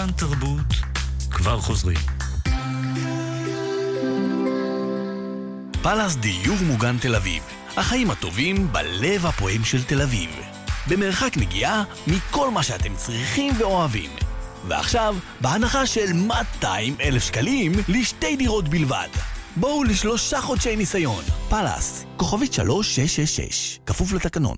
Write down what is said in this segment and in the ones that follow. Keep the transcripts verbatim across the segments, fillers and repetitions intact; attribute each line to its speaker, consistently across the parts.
Speaker 1: כאן תרבות, כבר חוזרים.
Speaker 2: פלאס דיור מוגן תל אביב, החיים הטובים בלב הפועם של תל אביב, במרחק נגיעה מכל מה שאתם צריכים ואוהבים. ועכשיו בהנחה של מאתיים אלף שקלים לשתי דירות בלבד. בואו לשלושה חודשי ניסיון. פלאס, כוכבית שלוש שש שש שש, כפוף לתקנון.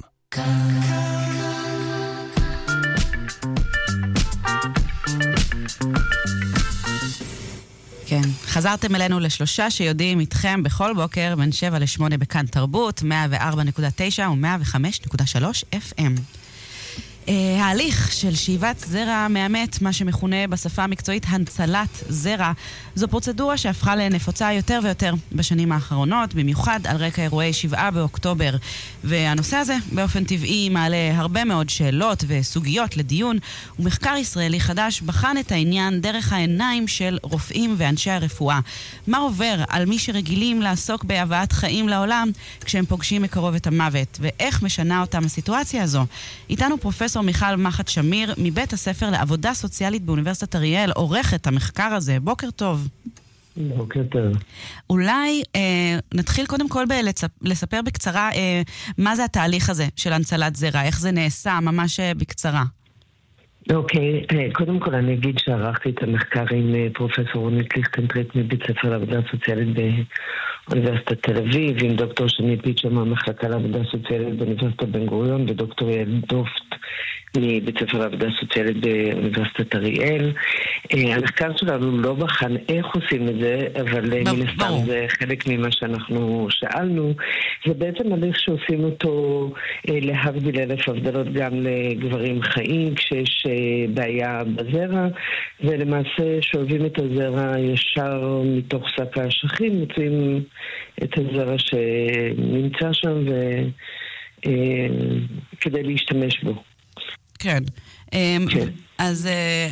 Speaker 3: כן, חזרתם אלינו לשלושה שיודעים איתכם בכל בוקר בין שבע לשמונה בכאן תרבות, מאה וארבע נקודה תשע ו-מאה וחמש נקודה שלוש אף אם. Uh, ההליך של שאיבת זרע מאמת, מה שמכונה בשפה המקצועית הנצלת זרע, זו פרוצדורה שהפכה לנפוצה יותר ויותר בשנים האחרונות, במיוחד על רקע אירועי שבעה באוקטובר. והנושא הזה באופן טבעי מעלה הרבה מאוד שאלות וסוגיות לדיון, ומחקר ישראלי חדש בחן את העניין דרך העיניים של רופאים ואנשי הרפואה. מה עובר על מי שרגילים לעסוק בהבאת חיים לעולם כשהם פוגשים מקרוב את המוות, ואיך משנה אותם הסיטואציה הזו? איתנו פרופסור מיכל מחט שמיר מבית הספר לעבודה סוציאלית באוניברסיטת אריאל, עורכת המחקר הזה. בוקר טוב.
Speaker 4: בוקר טוב.
Speaker 3: אולי אה, נתחיל קודם כל לספר בקצרה אה, מה זה התהליך הזה של הנצלת זרע, איך זה נעשה, ממש אה, בקצרה.
Speaker 4: אוקיי, okay. קודם כל אני אגיד שערכתי את המחקר עם פרופסור רונית ליכטנטריק מבית ספר לעבודה סוציאלית באוניברסיטת תל אביב, עם דוקטור שני פיצ'ר מהמחלקה לעבודה סוציאלית באוניברסיטת בן גוריון, ודוקטור יעל דופט מבית ספר לעבודה סוציאלית באוניברסיטת אריאל. המחקר שלנו לא בחן איך עושים את זה, אבל מן הסתם זה חלק ממה שאנחנו שאלנו. זה בעצם הליך שעושים אותו להבדיל אלף הבדלות גם לגברים חיים כשיש בעיה בזרע, ולמעשה שואבים את הזרע ישר מתוך שק האשכים, מוצאים את הזרע שנמצא שם וכדי להשתמש בו.
Speaker 3: כן. אז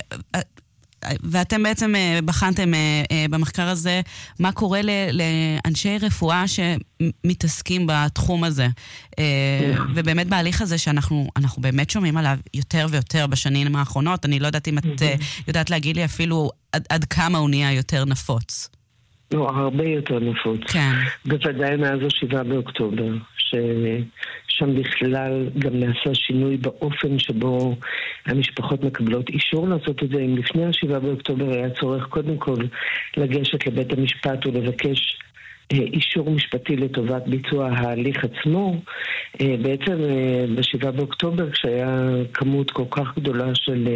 Speaker 3: ואתם בעצם בחנתם במחקר הזה מה קורה לאנשי רפואה שמתעסקים בתחום הזה, ובאמת בהליך הזה שאנחנו אנחנו באמת שומעים עליו יותר ויותר בשנים האחרונות. אני לא יודעת אם את יודעת להגיד לי אפילו עד, עד כמה הוא נהיה יותר נפוץ.
Speaker 4: לא, הרבה יותר נפוץ.
Speaker 3: כן.
Speaker 4: בוודאי מאז השבעה באוקטובר, ששם בכלל גם נעשה שינוי באופן שבו המשפחות מקבלות אישור לעשות את זה. אם לפני השבעה באוקטובר היה צורך קודם כל לגשת לבית המשפט ולבקש אישור משפטי לטובת ביצוע ההליך עצמו, בעצם בשבעה באוקטובר כשהיה כמות כל כך גדולה של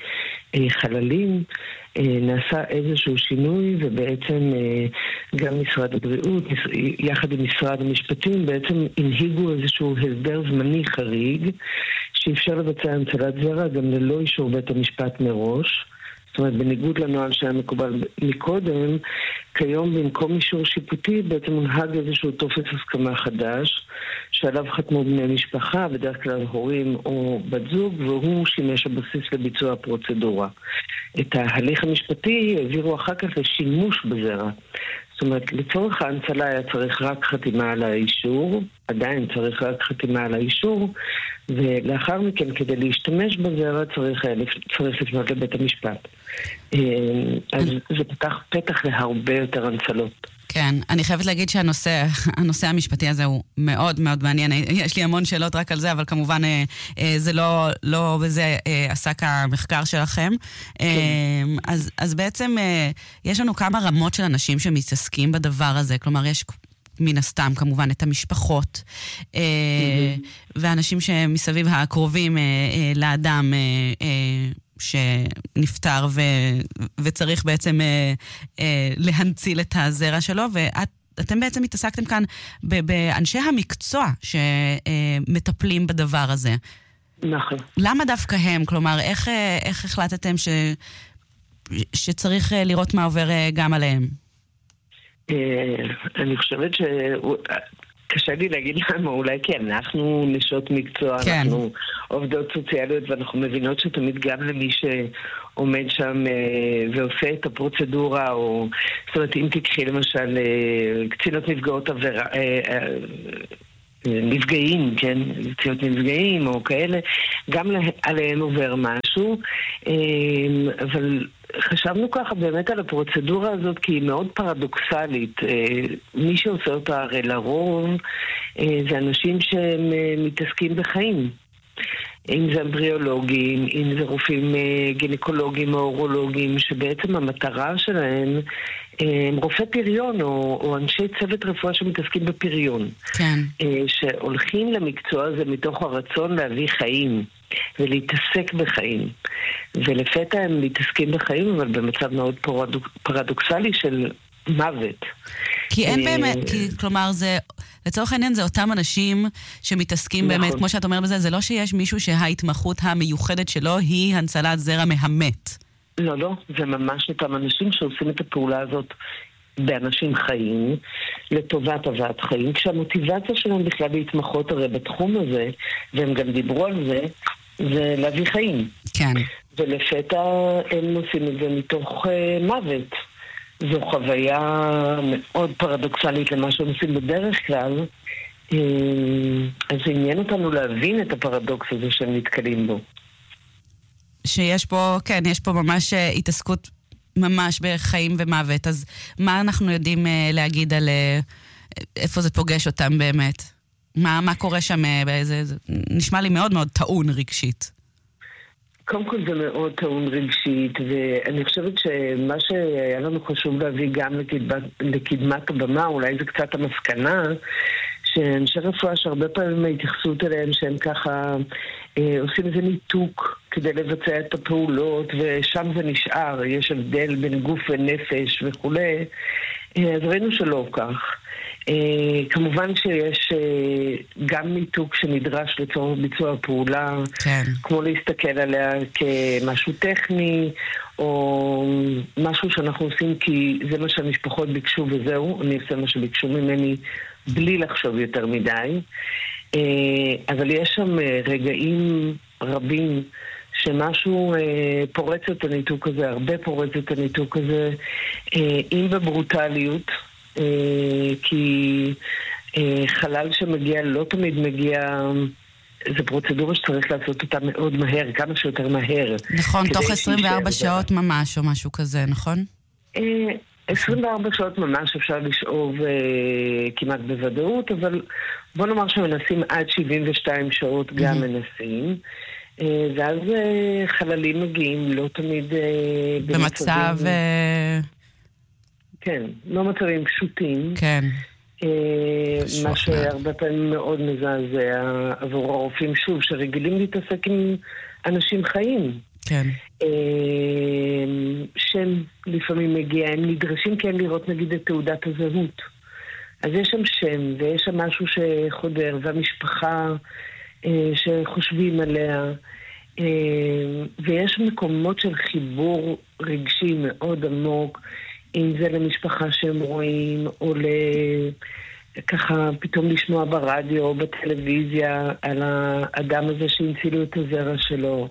Speaker 4: חללים, נעשה איזשהו שינוי, ובעצם גם משרד הבריאות יחד עם משרד המשפטים בעצם הנהיגו איזשהו הסדר זמני חריג שאפשר לבצע הנצלת זרע גם ללא אישור בית המשפט מראש. זאת אומרת, בניגוד לנוהל שהיה מקובל מקודם, כיום במקום אישור שיפוטי בעצם מונהג איזשהו טופס הסכמה חדש שעליו חתמו בני משפחה, בדרך כלל הורים או בת זוג, והוא שימש הבסיס לביצוע הפרוצדורה. את ההליך המשפטי העבירו אחר כך לשימוש בזרע. זאת אומרת, לצורך ההנצלה היה צריך רק חתימה על האישור, עדיין צריך רק חתימה על האישור, ולאחר מכן כדי להשתמש בזרע צריך, צריך לפנות לבית המשפט. אז זה פתח פתח להרבה יותר הנצלות.
Speaker 3: כן, אני חייבת להגיד שהנושא הנושא המשפטי הזה הוא מאוד מאוד מעניין. יש לי המון שאלות רק על זה, אבל כמובן זה לא, לא בזה עסק המחקר שלכם. אז, אז בעצם יש לנו כמה רמות של אנשים שמתעסקים בדבר הזה. כלומר, יש מן הסתם כמובן את המשפחות, ואנשים שמסביב הקרובים לאדם שנפטר ו... וצריך בעצם אה, אה, להנציל את הזרע שלו, ואתם בעצם התעסקתם כאן ב... באנשי המקצוע שמטפלים אה, בדבר הזה.
Speaker 4: נכון.
Speaker 3: למה דווקא הם? כלומר, איך, אה, איך החלטתם ש... שצריך אה, לראות מה עובר אה, גם עליהם?
Speaker 4: אה, אני חושבת ש... קשה לי להגיד למה, אולי כי אנחנו נשות מקצוע, כן. אנחנו עובדות סוציאליות, ואנחנו מבינות שתמיד גם למי שעומד שם אה, ועושה את הפרוצדורה, או זאת אומרת, אם תקחי למשל אה, קצינות נפגעות עבירה, אה, אה, נפגעים, כן, פציעות נפגעים או כאלה, גם עליהם עובר משהו, אבל חשבנו ככה באמת על הפרוצדורה הזאת, כי היא מאוד פרדוקסלית. מי שעושה אותה הרי לרוב זה אנשים שהם מתעסקים בחיים. אם זה אמבריאולוגים, אם זה רופאים גינקולוגים או אורולוגים, שבעצם המטרה שלהם הם רופאי פריון או, או אנשי צוות רפואה שמתעסקים בפריון.
Speaker 3: כן.
Speaker 4: שהולכים למקצוע הזה מתוך הרצון להביא חיים ולהתעסק בחיים. ולפתע הם מתעסקים בחיים, אבל במצב מאוד פרדוק, פרדוקסלי של מוות.
Speaker 3: כי אין באמת, כי, כלומר, זה, לצורך העניין זה אותם אנשים שמתעסקים נכון. באמת, כמו שאת אומרת בזה, זה לא שיש מישהו שההתמחות המיוחדת שלו היא הנצלת זרע מהמת.
Speaker 4: לא, לא, זה ממש אותם אנשים שעושים את הפעולה הזאת באנשים חיים, לטובת הבאת חיים, כשהמוטיבציה שלהם בכלל להתמחות הרי בתחום הזה, והם גם דיברו על זה, זה להביא חיים.
Speaker 3: כן.
Speaker 4: ולפתע הם עושים את זה מתוך uh, מוות. זו חוויה מאוד פרדוקסלית למה שהם עושים בדרך כלל, אז זה עניין אותנו להבין את הפרדוקס הזה שהם נתקלים בו.
Speaker 3: שיש פה, כן, יש פה ממש התעסקות ממש בחיים ומוות, אז מה אנחנו יודעים להגיד על איפה זה פוגש אותם באמת? מה, מה קורה שם? באיזה, זה נשמע לי מאוד מאוד טעון רגשית.
Speaker 4: קודם כל זה מאוד טעון רגשית, ואני חושבת שמה שהיה לנו חשוב להביא גם לקדמת, לקדמת הבמה, אולי זה קצת המסקנה, שאנשי רפואה שהרבה פעמים ההתייחסות אליהם שהם ככה אה, עושים איזה ניתוק כדי לבצע את הפעולות, ושם זה נשאר, יש הבדל בין גוף ונפש וכו'. אה, אז ראינו שלא כך. Uh, כמובן שיש uh, גם ניתוק שנדרש לצורך ביצוע הפעולה,
Speaker 3: כן.
Speaker 4: כמו להסתכל עליה כמשהו טכני, או משהו שאנחנו עושים כי זה מה שהמשפחות ביקשו וזהו, אני עושה מה שביקשו ממני בלי לחשוב יותר מדי. Uh, אבל יש שם uh, רגעים רבים שמשהו uh, פורץ את הניתוק הזה, הרבה פורץ את הניתוק הזה, uh, אם בברוטליות, כי חלל שמגיע לא תמיד מגיע, זה פרוצדורה שצריך לעשות אותה מאוד מהר, כמה שיותר מהר.
Speaker 3: נכון, תוך עשרים וארבע שעות ממש או משהו כזה, נכון?
Speaker 4: עשרים וארבע שעות ממש אפשר לשאוב כמעט בוודאות, אבל בוא נאמר שמנסים עד שבעים ושתיים שעות גם מנסים, ואז חללים מגיעים לא תמיד
Speaker 3: במצב...
Speaker 4: כן, לא מצבים פשוטים.
Speaker 3: כן.
Speaker 4: מה שהרבה פעמים מאוד מזעזע עבור הרופאים, שוב, שרגילים להתעסק עם אנשים חיים.
Speaker 3: כן.
Speaker 4: שם לפעמים מגיע, הם נדרשים כן לראות נגיד את תעודת הזהות. אז יש שם שם, ויש שם משהו שחודר, והמשפחה שחושבים עליה, ויש מקומות של חיבור רגשי מאוד עמוק, אם זה למשפחה שהם רואים, או ככה פתאום לשמוע ברדיו או בטלוויזיה על האדם הזה שהמצילו את הזרע שלו.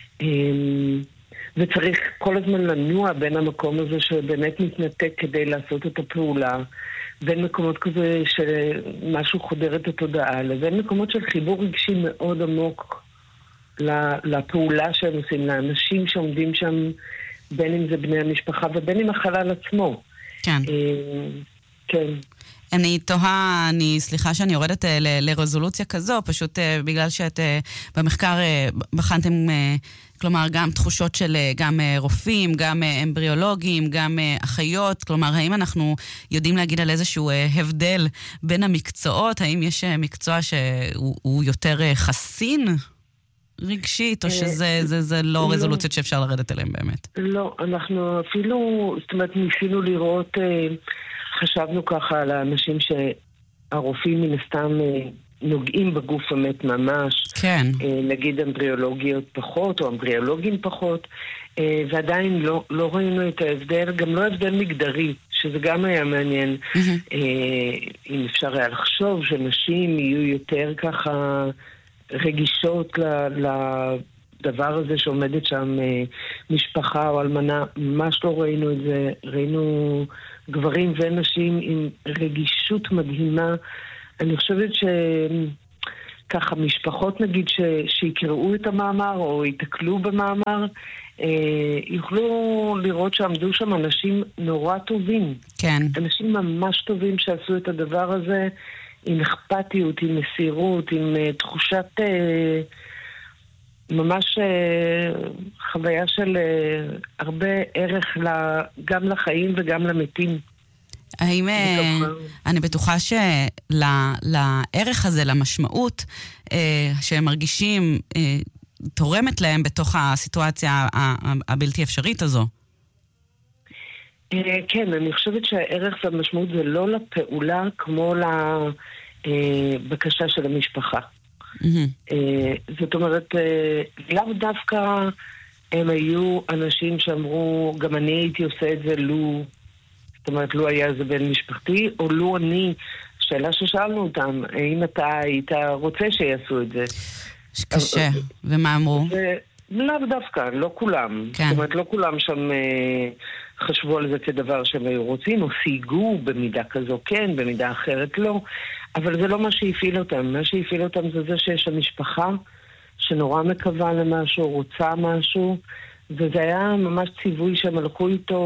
Speaker 4: וצריך כל הזמן לנוע בין המקום הזה שבאמת מתנתק כדי לעשות את הפעולה, בין מקומות כזה שמשהו חודר את התודעה, לבין מקומות של חיבור רגשי מאוד עמוק לפעולה שהם עושים, לאנשים שעומדים שם, בין אם זה בני המשפחה ובין אם החלל עצמו.
Speaker 3: כן.
Speaker 4: כן.
Speaker 3: אני תוהה, אני, סליחה שאני יורדת ל- לרזולוציה כזו, פשוט uh, בגלל שאת uh, במחקר uh, בחנתם, uh, כלומר, גם תחושות של uh, גם uh, רופאים, גם uh, אמבריאולוגים, גם uh, אחיות, כלומר, האם אנחנו יודעים להגיד על איזשהו uh, הבדל בין המקצועות? האם יש uh, מקצוע שהוא יותר uh, חסין רגשית, או שזה זה, זה לא, לא רזולוציות שאפשר לרדת אליהם באמת?
Speaker 4: לא, אנחנו אפילו, זאת אומרת, ניסינו לראות... Uh, חשבנו ככה על האנשים שהרופאים מן הסתם נוגעים בגוף המת ממש.
Speaker 3: כן.
Speaker 4: נגיד אמבריאולוגיות פחות, או אמבריאולוגים פחות, ועדיין לא, לא ראינו את ההבדל, גם לא הבדל מגדרי, שזה גם היה מעניין. Mm-hmm. אם אפשר היה לחשוב שנשים יהיו יותר ככה רגישות ל... דבר הזה שעומדת שם משפחה או אלמנה, ממש לא ראינו את זה. ראינו גברים ונשים עם רגישות מדהימה. אני חושבת שככה משפחות נגיד ש... שיקראו את המאמר או יתקלו במאמר, אה, יוכלו לראות שעמדו שם אנשים נורא טובים.
Speaker 3: כן. אנשים
Speaker 4: ממש טובים שעשו את הדבר הזה עם אכפתיות, עם מסירות, עם uh, תחושת uh, ממש uh, חוויה של uh, הרבה ערך לה, גם לחיים וגם למתים.
Speaker 3: האם, אני בטוחה שלערך הזה, למשמעות שהם מרגישים, תורמת להם בתוך הסיטואציה הבלתי אפשרית הזו.
Speaker 4: כן, אני חושבת שהערך והמשמעות זה לא לפעולה כמו לבקשה של המשפחה. זאת אומרת, לאו דווקא הם היו אנשים שאמרו, גם אני הייתי עושה את זה לו... זאת אומרת, לו היה זה בן משפחתי, או לו אני, שאלה ששאלנו אותם, האם אתה היית רוצה שיעשו את זה?
Speaker 3: קשה, ומה אמרו?
Speaker 4: לאו דווקא, לא כולם.
Speaker 3: כן.
Speaker 4: זאת אומרת, לא כולם שם אה, חשבו על זה כדבר שהם היו רוצים, או סייגו במידה כזו כן, במידה אחרת לא, אבל זה לא מה שהפעיל אותם. מה שהפעיל אותם זה זה שיש המשפחה שנורא מקווה למשהו, רוצה משהו, וזה היה ממש ציווי שהם הלכו איתו...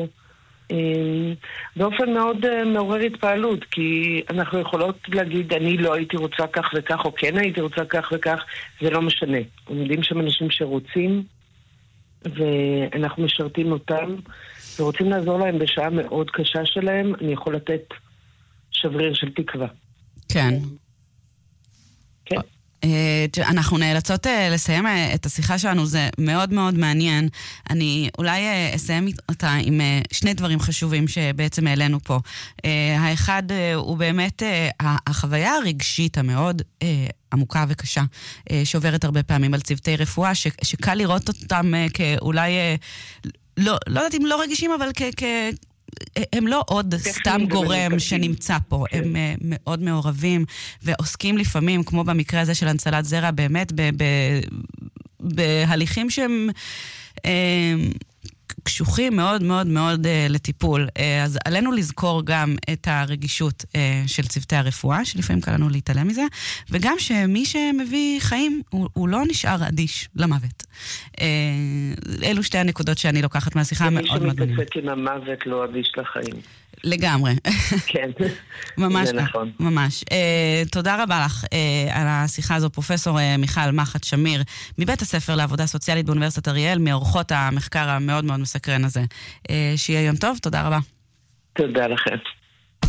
Speaker 4: באופן מאוד מעורר התפעלות, כי אנחנו יכולות להגיד אני לא הייתי רוצה כך וכך, או כן הייתי רוצה כך וכך, זה לא משנה. עומדים שם אנשים שרוצים, ואנחנו משרתים אותם, ורוצים לעזור להם בשעה מאוד קשה שלהם. אני יכול לתת שבריר של תקווה.
Speaker 3: כן.
Speaker 4: כן.
Speaker 3: אנחנו נאלצות לסיים את השיחה שלנו, זה מאוד מאוד מעניין. אני אולי אסיים אותה עם שני דברים חשובים שבעצם העלינו פה. האחד הוא באמת החוויה הרגשית המאוד עמוקה וקשה, שעוברת הרבה פעמים על צוותי רפואה, שקל לראות אותם כאולי, לא, לא יודעת אם לא רגישים, אבל כ... הם לא עוד סתם גורם שנמצא פה, הם מאוד מעורבים ועוסקים לפעמים, כמו במקרה הזה של הנצלת זרע, באמת בהליכים שהם קשוחים מאוד מאוד מאוד לטיפול. אז עלינו לזכור גם את הרגישות של צוותי הרפואה, שלפעמים קל לנו להתעלם מזה, וגם שמי שמביא חיים הוא, הוא לא נשאר אדיש למוות. אלו שתי הנקודות שאני לוקחת מהשיחה מאוד מאוד מעניינת.
Speaker 4: מי שמתעסק עם המוות לא אדיש לחיים.
Speaker 3: לגמרי.
Speaker 4: כן,
Speaker 3: ממש
Speaker 4: זה נכון.
Speaker 3: ממש. Uh, תודה רבה לך uh, על השיחה הזו, פרופסור uh, מיכל מחט שמיר, מבית הספר לעבודה סוציאלית באוניברסיטת אריאל, מעורכות המחקר המאוד מאוד מסקרן הזה. Uh, שיהיה יום טוב, תודה רבה.
Speaker 4: תודה לכם.